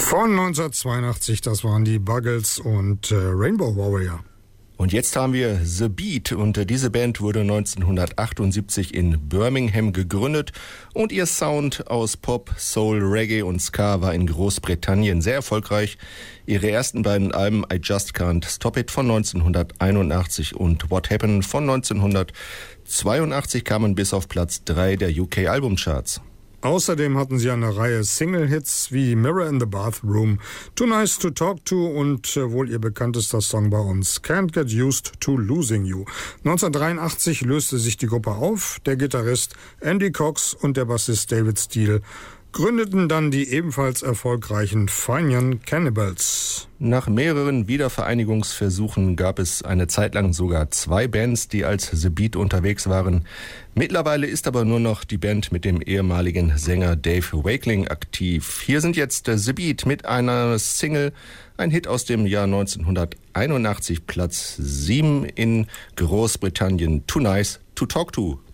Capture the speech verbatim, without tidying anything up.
Von neunzehnhundertzweiundachtzig, das waren die Buggles und äh, Rainbow Warrior. Und jetzt haben wir The Beat und äh, diese Band wurde neunzehnhundertachtundsiebzig in Birmingham gegründet und ihr Sound aus Pop, Soul, Reggae und Ska war in Großbritannien sehr erfolgreich. Ihre ersten beiden Alben I Just Can't Stop It von neunzehnhunderteinundachtzig und What Happened von neunzehnhundertzweiundachtzig kamen bis auf Platz drei der U K Albumcharts. Außerdem hatten sie eine Reihe Single-Hits wie Mirror in the Bathroom, Too Nice to Talk to und äh, wohl ihr bekanntester Song bei uns, Can't Get Used to Losing You. neunzehnhundertdreiundachtzig löste sich die Gruppe auf. Der Gitarrist Andy Cox und der Bassist David Steele gründeten dann die ebenfalls erfolgreichen Fenian Cannibals. Nach mehreren Wiedervereinigungsversuchen gab es eine Zeit lang sogar zwei Bands, die als The Beat unterwegs waren. Mittlerweile ist aber nur noch die Band mit dem ehemaligen Sänger Dave Wakeling aktiv. Hier sind jetzt The Beat mit einer Single, ein Hit aus dem Jahr neunzehnhunderteinundachtzig, Platz sieben in Großbritannien, Too Nice to Talk to.